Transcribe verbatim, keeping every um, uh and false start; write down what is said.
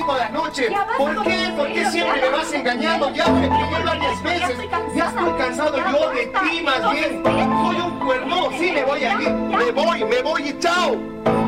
toda la noche. ¿Por qué? ¿Por qué siempre me vas engañando? Ya te expliqué varias veces. Ya estoy cansado yo de ti, más bien. Soy un cuerno. Sí, me voy a ir. Me voy, me voy y chao.